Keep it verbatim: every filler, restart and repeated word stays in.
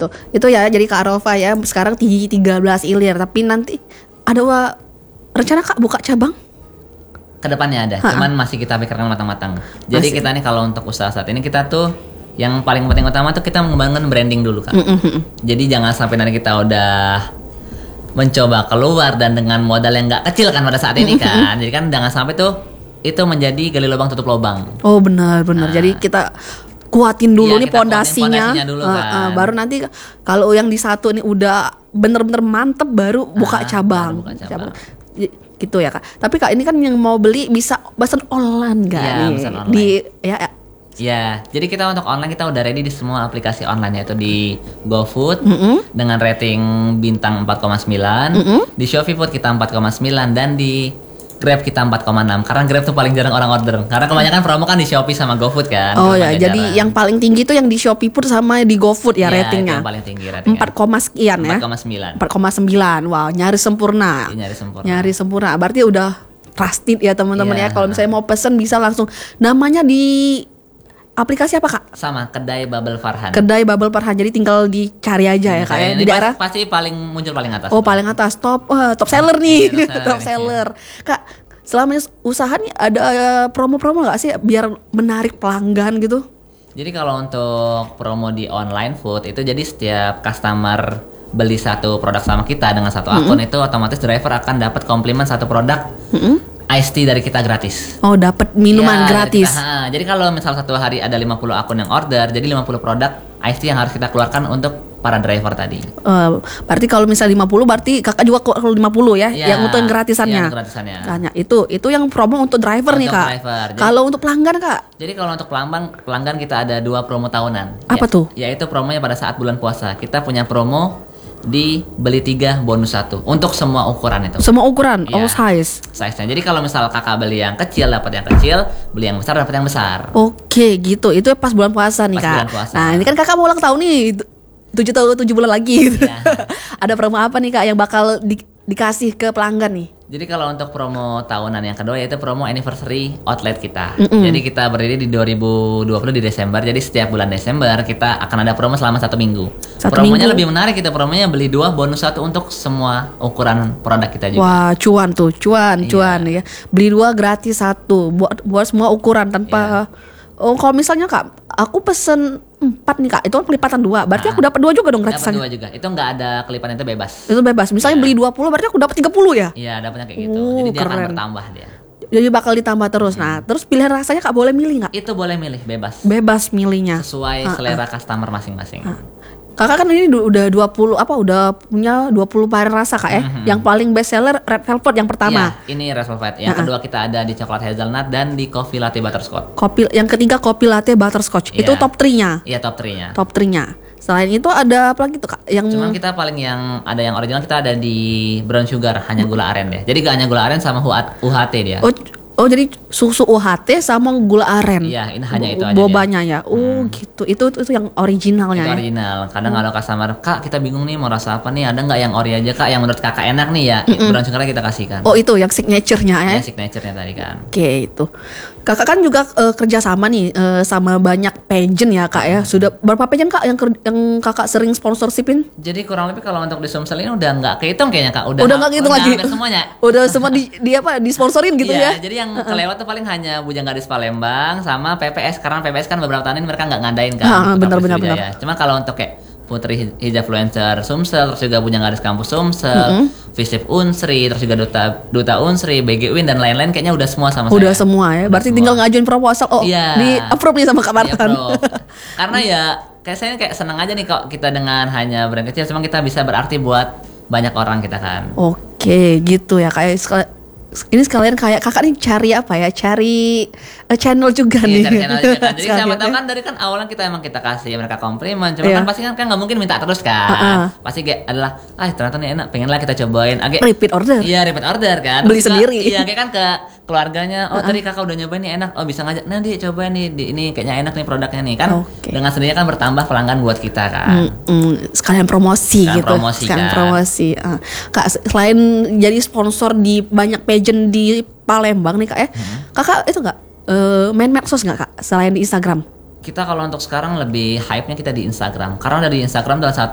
gitu. Itu ya jadi Kak Arova ya sekarang di tiga belas ilir, tapi nanti ada wa, rencana Kak buka cabang? Kedepannya ada, Ha-ha. cuman masih kita pikirkan matang-matang. Jadi Masih. kita nih kalau untuk usaha saat ini kita tuh yang paling penting utama tuh kita mengembangkan branding dulu Kak. Mm-mm. Jadi jangan sampai nanti kita udah mencoba keluar dan dengan modal yang nggak kecil kan pada saat ini kan. Jadi kan jangan sampai tuh itu menjadi gali lubang tutup lubang. Oh benar-benar. Nah. Jadi kita kuatin dulu Iya, nih kita kuatin pondasinya, pondasinya dulu, Uh, kan. uh, baru nanti kalau yang di satu ini udah bener-bener mantep baru buka Ah, cabang. baru buka cabang. Y- gitu ya Kak. Tapi Kak ini kan yang mau beli bisa pesan online nggak Iya, nih? pesan online. Di ya, ya. Ya, jadi kita untuk online kita udah ready di semua aplikasi online, yaitu di GoFood Mm-mm. dengan rating bintang empat koma sembilan, Mm-mm. di Shopee Food kita empat koma sembilan dan di Grab kita empat koma enam. Karena Grab tuh paling jarang orang order. Karena kebanyakan promo kan di Shopee sama GoFood kan. Oh Grab ya, agak jadi jarang. yang paling tinggi itu yang di Shopee pun sama di GoFood ya, Iya, itu ratingnya. yang paling tinggi ratingnya. empat, sekian ya. empat koma sembilan. empat koma sembilan. Wow, nyaris sempurna. Iya, nyaris sempurna. Nyaris sempurna. Berarti udah trusted ya teman-teman Iya. ya. Kalau misalnya mau pesen bisa langsung. Namanya di aplikasi apa Kak? Sama kedai Bubble Farhan. Kedai Bubble Farhan. Jadi tinggal dicari aja ya Kak ya. Ini Di pasti- daerah. pasti paling muncul paling atas. Oh paling atas top wah, top seller nih. Iya, top top seller, seller. Kak, selama usaha nih ada eh, promo-promo nggak sih biar menarik pelanggan gitu? Jadi kalau untuk promo di online food itu jadi setiap customer beli satu produk sama kita dengan satu akun itu otomatis driver akan dapat komplimen satu produk iced tea dari kita gratis. Oh dapat minuman Ya, dari gratis. kita, ha. Jadi kalau misal satu hari ada lima puluh akun yang order, jadi lima puluh produk iced tea yang harus kita keluarkan untuk para driver tadi. Eh, berarti kalau misal lima puluh berarti kakak juga kalau lima puluh ya, Iya, yang untuk yang gratisannya. iya, untuk gratisannya. Tanya, itu itu yang promo untuk driver nih Untuk kak. driver. Jadi- Kalau untuk pelanggan kak, Jadi kalau untuk pelanggan, pelanggan kita ada dua promo tahunan. Apa Ya- tuh? Yaitu promonya pada saat bulan puasa. Kita punya promo di beli tiga bonus satu untuk semua ukuran itu. semua ukuran, Iya. all size. Size-nya. Jadi kalau misal kakak beli yang kecil dapat yang kecil, beli yang besar dapat yang besar. Oke gitu, itu pas bulan puasa nih Pas kak. bulan puasa. Nah ini kan kakak mau ulang tahun nih, tu- tujuh tahun tujuh bulan lagi. Gitu. Iya. Ada promo apa nih kak yang bakal di- dikasih ke pelanggan nih? Jadi kalau untuk promo tahunan yang kedua yaitu promo anniversary outlet kita. Jadi kita berdiri di dua ribu dua puluh di Desember. Jadi setiap bulan Desember kita akan ada promo selama satu minggu. Satu Promonya minggu. lebih menarik, kita promonya beli dua bonus satu untuk semua ukuran produk kita juga. Wah cuan tuh, cuan, Iya. cuan ya. Beli dua gratis satu, buat buat semua ukuran tanpa. Oh kalau misalnya kak, aku pesen empat nih kak, itu kan kelipatan dua, berarti Ah. aku dapat dua juga dong Dapat gratisannya. dua juga. Itu nggak ada kelipan, itu bebas. Itu bebas. Misalnya Iya. beli dua puluh, berarti aku dapat tiga puluh ya. Iya, dapatnya kayak gitu. Oh, Jadi dia akan keren. bertambah dia. Jadi bakal ditambah terus. Nah, terus pilihan rasanya kak boleh milih nggak? Itu boleh milih bebas. Bebas milihnya. Sesuai selera customer masing-masing. Kakak kan ini du- udah dua puluh apa udah punya dua puluh varian rasa kak ya. Yang paling best seller red velvet yang pertama. Iya, ini red velvet. Yang kedua kita ada di coklat hazelnut dan di coffee latte butterscotch. Kopi yang ketiga kopi latte butterscotch. Itu Iya. top tiga-nya. Iya, top tiga-nya. Top tiga-nya. Selain itu ada apa lagi tuh kak? Yang Cuman kita paling yang ada yang original kita ada di brown sugar, hanya gula aren deh. Jadi gak hanya gula aren sama U H T dia. oh, oh jadi susu U H T sama gula aren. Iya, ini hanya Bo- itu aja Bobanya ya. Oh gitu. Itu itu yang originalnya Itu ya. original. Kadang kalau customer, Kak kita bingung nih mau rasa apa nih, ada nggak yang ori aja Kak, yang menurut kakak enak nih ya, brown sugar kita kasihkan. Oh itu yang signature-nya ya. Ya, signature-nya tadi kan. Oke itu. Kakak kan juga eh, kerja sama nih eh, sama banyak pageant ya kak ya. Sudah berapa pageant kak yang ker- yang kakak sering sponsorshipin? Jadi kurang lebih kalau untuk di Sumsel ini udah nggak kehitung kayaknya Kak. Udah, Udah nggak gitu udah lagi. hampir semuanya. Udah semua di, di apa disponsorin gitu Iya, ya? jadi yang kelewat tuh paling hanya Bujang Gadis Palembang sama P P S, karena P P S kan beberapa tahun ini mereka nggak ngadain kan. Ah, Putra benar, Putri benar, Wijaya. Cuma kalau untuk kayak Putri Hijafluencer Sumsel, terus juga Bujang Gadis Kampus Sumsel, Visip Unsri, terus juga Duta Duta Unsri, B G Win dan lain-lain kayaknya udah semua sama Udah saya. semua ya. Berarti semua. tinggal ngajuin proposal. Oh Iya. di approve nih sama Kak Iya, Martan. bro. Karena ya kayak saya kayak seneng aja nih kok kita dengan hanya brand kecil, cuma kita bisa berarti buat banyak orang kita kan. Oke gitu ya kayak sekal- ini sekalian kayak kakak nih cari apa ya? Cari eh, channel juga Iya, nih. cari channel juga kan. Jadi Sekalian siapa tahu ya. kan dari kan awalnya kita emang kita kasih mereka komplimen, cuma Iya. kan pasti kan kan nggak mungkin minta terus kan. Uh-uh. Pasti kayak adalah, ah ternyata nih enak, pengen lah kita cobain. Agak Repeat order. Iya, repeat order kan. Beli Terus kita- sendiri. Iya, kayak kan ke keluarganya. Oh, tadi kakak udah nyobain nih enak. Oh, bisa ngajak nanti cobain nih di ini kayaknya enak nih produknya nih kan. Oke. Dengan sendirinya kan bertambah pelanggan buat kita kan. Mm, mm, sekalian promosi Sekalian gitu. promosi, sekalian kan. promosi. Ah. Kak selain jadi sponsor di banyak pageant di Palembang nih kak ya, kakak itu nggak eh, main medsos nggak kak selain di Instagram? Kita kalau untuk sekarang lebih hype-nya kita di Instagram. Karena dari Instagram adalah satu